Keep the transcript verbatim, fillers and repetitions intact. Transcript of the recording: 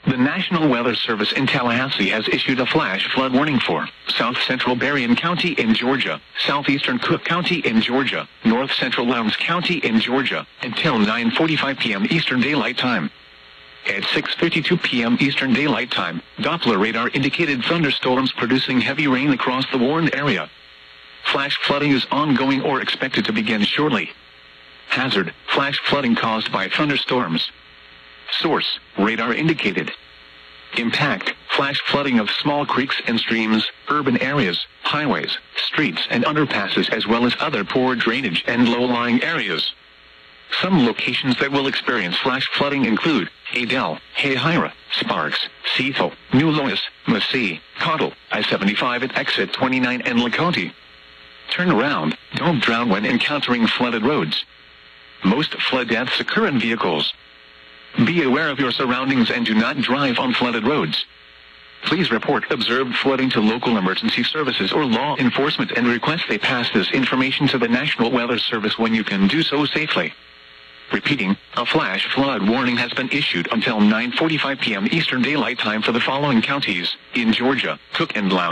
The National Weather Service in Tallahassee has issued a flash flood warning for south central Berrien County in Georgia, southeastern Cook County in Georgia, north central Lowndes County in Georgia, until nine forty-five p m Eastern Daylight Time. At six fifty-two p m Eastern Daylight Time, Doppler radar indicated thunderstorms producing heavy rain across the warned area. Flash flooding is ongoing or expected to begin shortly. Hazard: flash flooding caused by thunderstorms. Source: radar indicated. Impact: flash flooding of small creeks and streams, urban areas, highways, streets and underpasses, as well as other poor drainage and low-lying areas. Some locations that will experience flash flooding include Adel, Hayhira, Sparks, Cecil, New Lois, Massey, Cottle, I seventy-five at exit twenty-nine, and Lakota. Turn around. Don't drown when encountering flooded roads. Most flood deaths occur in vehicles. Be aware of your surroundings and do not drive on flooded roads. Please report observed flooding to local emergency services or law enforcement and request they pass this information to the National Weather Service when you can do so safely. Repeating, a flash flood warning has been issued until nine forty-five p m Eastern Daylight Time for the following counties in Georgia: Cook and Lowndes.